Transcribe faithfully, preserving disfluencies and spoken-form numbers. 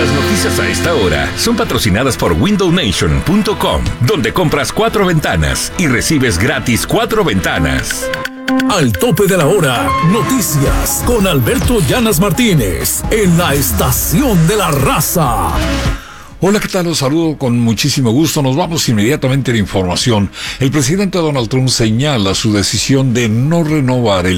Las noticias a esta hora son patrocinadas por window nation punto com, donde compras cuatro ventanas y recibes gratis cuatro ventanas. Al tope de la hora, noticias con Alberto Llanas Martínez en la Estación de la Raza. Hola, ¿qué tal? Los saludo con muchísimo gusto. Nos vamos inmediatamente a la información. El presidente Donald Trump señala su decisión de no renovar el